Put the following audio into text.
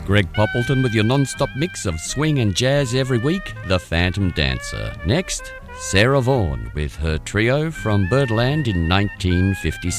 Greg Poppleton with your non-stop mix of swing and jazz every week, The Phantom Dancer. Next, Sarah Vaughan with her trio from Birdland in 1956.